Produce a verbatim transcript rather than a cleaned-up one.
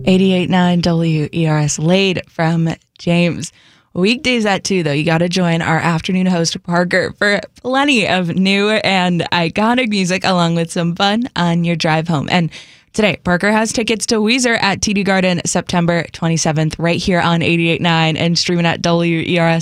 eighty-eight point nine W E R S, Laid from James. Weekdays at two, though, you got to join our afternoon host, Parker, for plenty of new and iconic music along with some fun on your drive home. And today, Parker has tickets to Weezer at T D Garden September twenty-seventh right here on eighty-eight point nine and streaming at W E R S